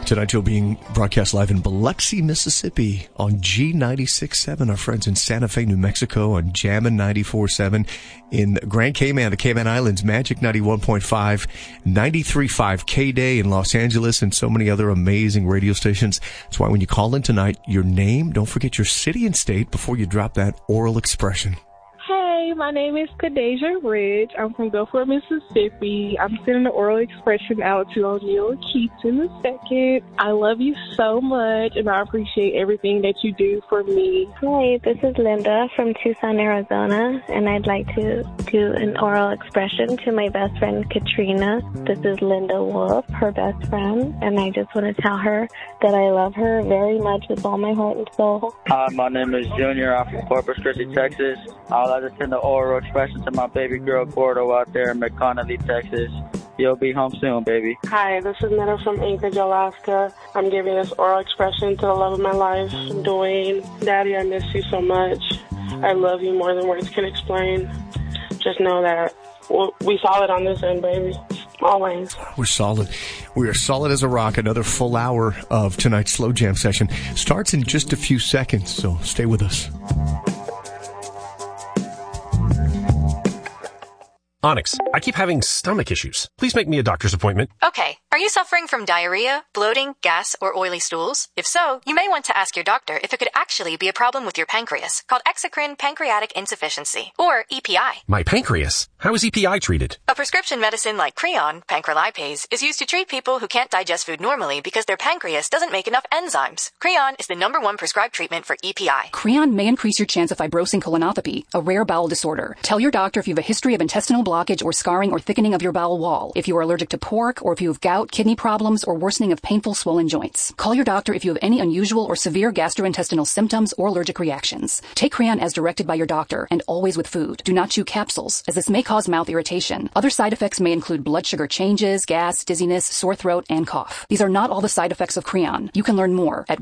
Tonight's show being broadcast live in Biloxi, Mississippi on G96.7. Our friends in Santa Fe, New Mexico on Jammin' 94.7. In Grand Cayman, the Cayman Islands, Magic 91.5, 93.5 K-Day in Los Angeles, and so many other amazing radio stations. That's why when you call in tonight, your name, don't forget your city and state before you drop that oral expression. Hey, my name is Kadeja Ridge. I'm from Gulfport, Mississippi. I'm sending the oral expression out to O'Neal Keaton II. I love you so much, and I appreciate everything that you do for me. Hey, this is Linda from Tucson, Arizona, and I'd like to do an oral expression to my best friend, Katrina. This is Linda Wolf, her best friend, and I just want to tell her that I love her very much with all my heart and soul. Hi, my name is Junior. I'm from Corpus Christi, Texas. I'd like to send the oral expression to my baby girl, Gordo, out there in McConnelly, Texas. You'll be home soon, baby. Hi, this is Netta from Anchorage, Alaska. I'm giving this oral expression to the love of my life, Dwayne. Daddy, I miss you so much. I love you more than words can explain. Just know that we solid on this end, baby. Always. We're solid. We are solid as a rock. Another full hour of tonight's Slow Jam session starts in just a few seconds, so stay with us. Onyx, I keep having stomach issues. Please make me a doctor's appointment. Okay. Are you suffering from diarrhea, bloating, gas, or oily stools? If so, you may want to ask your doctor if it could actually be a problem with your pancreas, called exocrine pancreatic insufficiency, or EPI. My pancreas? How is EPI treated? A prescription medicine like Creon, pancrelipase, is used to treat people who can't digest food normally because their pancreas doesn't make enough enzymes. Creon is the #1 prescribed treatment for EPI. Creon may increase your chance of fibrosing colonopathy, a rare bowel disorder. Tell your doctor if you have a history of intestinal blockage or scarring or thickening of your bowel wall, if you are allergic to pork, or if you have gout, kidney problems, or worsening of painful swollen joints. Call your doctor if you have any unusual or severe gastrointestinal symptoms or allergic reactions. Take Creon as directed by your doctor, and always with food. Do not chew capsules, as this may cause mouth irritation. Other side effects may include blood sugar changes, gas, dizziness, sore throat, and cough. These are not all the side effects of Creon. You can learn more at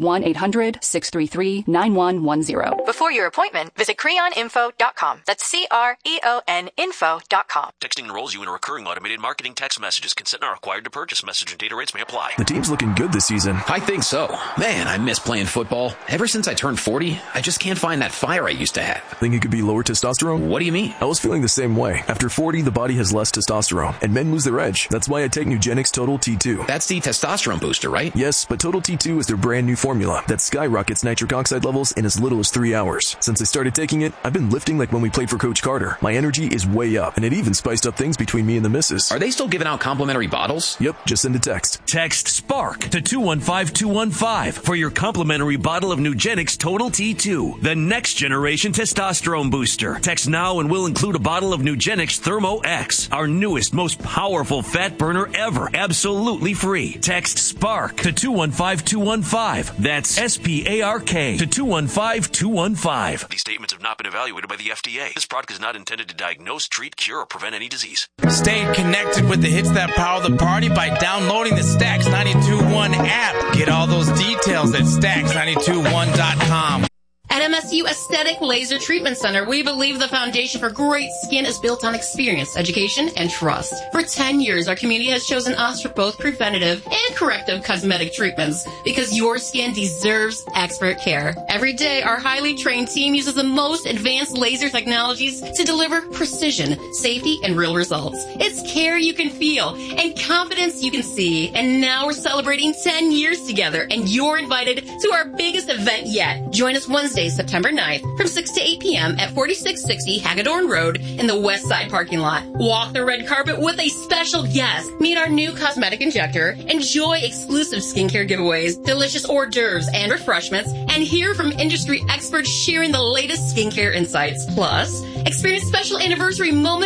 1-800-633-9110. Before your appointment, visit creoninfo.com. That's CREON info.com. Texting enrolls you in a recurring automated marketing text messages. Consent not required to purchase. Message and data rates may apply. The team's looking good this season. I think so. Man, I miss playing football. Ever since I turned 40, I just can't find that fire I used to have. Think it could be lower testosterone? What do you mean? I was feeling the same way. After 40, the body has less testosterone, and men lose their edge. That's why I take Nugenix Total T2. That's the testosterone booster, right? Yes, but Total T2 is their brand new formula that skyrockets nitric oxide levels in as little as 3 hours. Since I started taking it, I've been lifting like when we played for Coach Carter. My energy is way up, and it even spiced up things between me and the missus. Are they still giving out complimentary bottles? Yep, just send a text. Text SPARK to 215-215 for your complimentary bottle of Nugenix Total T2, the next generation testosterone booster. Text now and we'll include a bottle of Nugenix Thermo X, our newest, most powerful fat burner ever, absolutely free. Text SPARK to 215-215. That's SPARK to 215-215. These statements have not been evaluated by the FDA. This product is not intended to diagnose, treat, cure, or prevent any disease. Stay connected with the hits that power the party by downloading the Stax 92.1 app. Get all those details at Stax921.com. At MSU Aesthetic Laser Treatment Center, we believe the foundation for great skin is built on experience, education, and trust. For 10 years, our community has chosen us for both preventative and corrective cosmetic treatments because your skin deserves expert care. Every day, our highly trained team uses the most advanced laser technologies to deliver precision, safety, and real results. It's care you can feel and confidence you can see. And now we're celebrating 10 years together, and you're invited to our biggest event yet. Join us Wednesday, September 9th from 6 to 8 p.m. at 4660 Hagedorn Road in the West Side parking lot. Walk the red carpet with a special guest. Meet our new cosmetic injector. Enjoy exclusive skincare giveaways, delicious hors d'oeuvres and refreshments, and hear from industry experts sharing the latest skincare insights. Plus, experience special anniversary moment